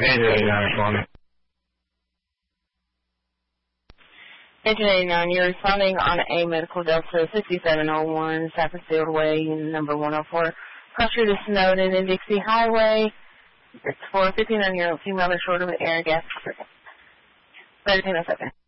1889 for me. 1889, you're responding on a medical Delta 6701 Saffordfield Way, number 104. Cross through to Snowden and Dixie Highway. It's for a 59-year-old female short of air gas. 1307.